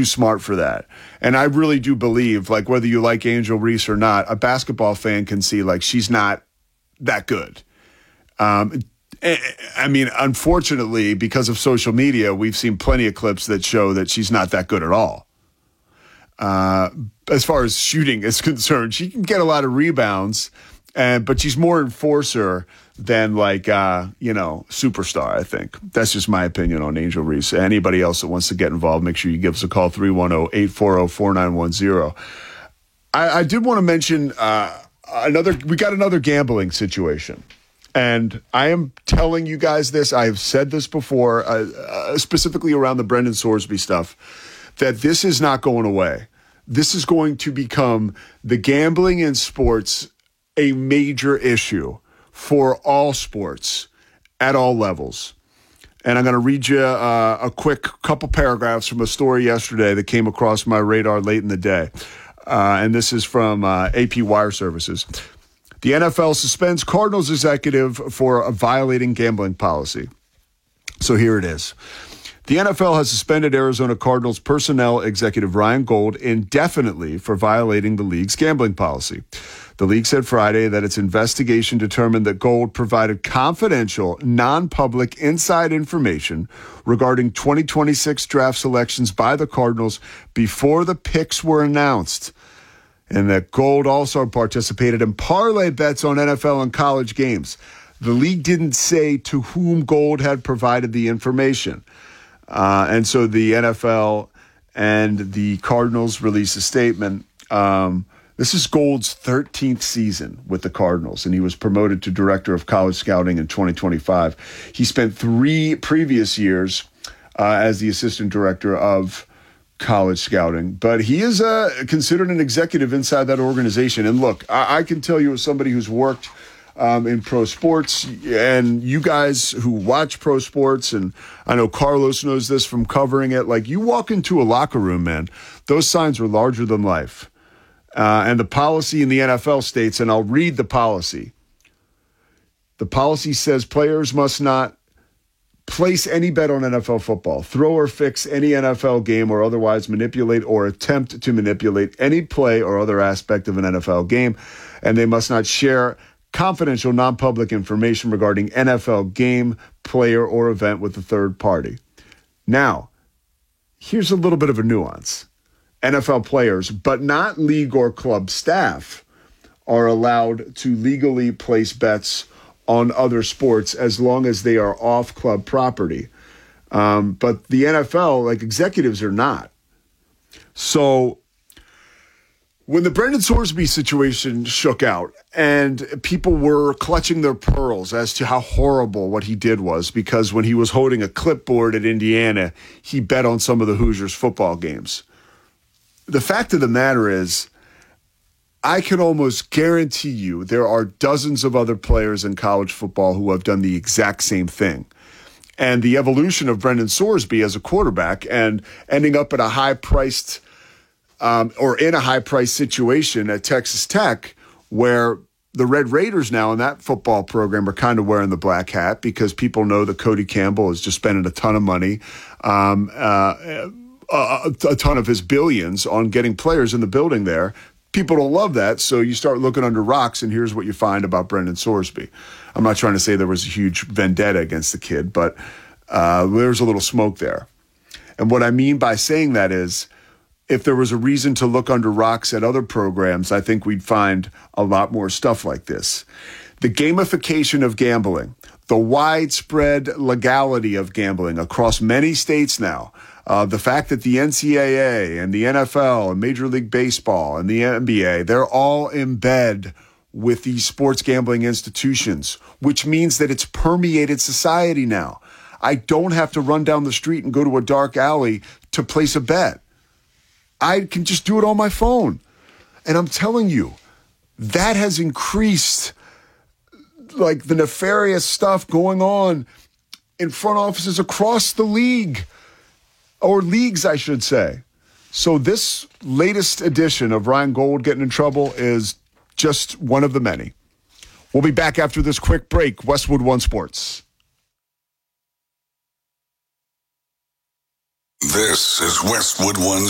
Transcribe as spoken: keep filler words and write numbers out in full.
too smart for that. And I really do believe, like, whether you like Angel Reese or not, a basketball fan can see, like, she's not that good. Um, I mean, unfortunately, because of social media, we've seen plenty of clips that show that she's not that good at all. Uh, as far as shooting is concerned, she can get a lot of rebounds, and but she's more enforcer than like, uh, you know, superstar, I think. That's just my opinion on Angel Reese. Anybody else that wants to get involved, make sure you give us a call, three one zero, eight four zero, four nine one zero. I, I did want to mention uh, another, we got another gambling situation. And I am telling you guys this, I have said this before, uh, uh, specifically around the Brendan Sorsby stuff, that this is not going away. This is going to become the gambling in sports a major issue for all sports at all levels. And I'm going to read you uh, a quick couple paragraphs from a story yesterday that came across my radar late in the day. Uh, and this is from uh, A P Wire Services. The N F L suspends Cardinals executive for violating gambling policy. So here it is. The N F L has suspended Arizona Cardinals personnel executive Ryan Gold indefinitely for violating the league's gambling policy. The league said Friday that its investigation determined that Gold provided confidential, non-public inside information regarding twenty twenty-six draft selections by the Cardinals before the picks were announced, and that Gold also participated in parlay bets on N F L and college games. The league didn't say to whom Gold had provided the information. Uh, and so the N F L and the Cardinals released a statement. Um, this is Gold's thirteenth season with the Cardinals, and he was promoted to director of college scouting in twenty twenty-five. He spent three previous years uh, as the assistant director of college scouting, but he is uh, considered an executive inside that organization. And look, I, I can tell you as somebody who's worked Um, in pro sports, and you guys who watch pro sports, and I know Carlos knows this from covering it, like, you walk into a locker room, man, those signs are larger than life. Uh, and the policy in the N F L states, and I'll read the policy. The policy says players must not place any bet on N F L football, throw or fix any N F L game, or otherwise manipulate or attempt to manipulate any play or other aspect of an N F L game, and they must not share confidential, non-public information regarding N F L game, player, or event with a third party. Now, here's a little bit of a nuance. N F L players, but not league or club staff, are allowed to legally place bets on other sports as long as they are off club property. Um, but the N F L, like, executives are not. So when the Brendan Sorsby situation shook out and people were clutching their pearls as to how horrible what he did was, because when he was holding a clipboard at Indiana, he bet on some of the Hoosiers football games. The fact of the matter is, I can almost guarantee you there are dozens of other players in college football who have done the exact same thing. And the evolution of Brendan Sorsby as a quarterback and ending up at a high-priced Um, or in a high-price situation at Texas Tech, where the Red Raiders now in that football program are kind of wearing the black hat because people know that Cody Campbell is just spending a ton of money, um, uh, a, a ton of his billions on getting players in the building there. People don't love that, so you start looking under rocks, and here's what you find about Brendan Sorsby. I'm not trying to say there was a huge vendetta against the kid, but uh, there's a little smoke there. And what I mean by saying that is, if there was a reason to look under rocks at other programs, I think we'd find a lot more stuff like this. The gamification of gambling, the widespread legality of gambling across many states now, uh, the fact that the N C double A and the N F L and Major League Baseball and the N B A, they're all in bed with these sports gambling institutions, which means that it's permeated society now. I don't have to run down the street and go to a dark alley to place a bet. I can just do it on my phone. And I'm telling you, that has increased, like, the nefarious stuff going on in front offices across the league, or leagues, I should say. So this latest edition of Ryan Gold getting in trouble is just one of the many. We'll be back after this quick break. Westwood One Sports. This is Westwood One